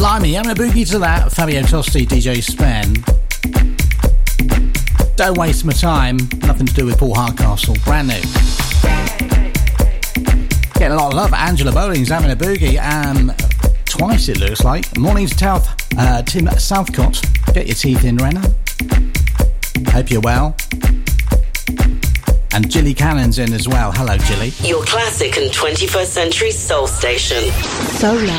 Blimey, I'm going to boogie to that. Fabio Tosti, DJ Spen. Don't Waste My Time. Nothing to do with Paul Hardcastle. Brand new. Getting a lot of love. Angela Bowling's having a boogie. Twice it looks like. Morning to Tim Southcott. Get your teeth in, Renner. Hope you're well. And Jilly Cannon's in as well. Hello, Jilly. Your classic and 21st century soul station. Solar.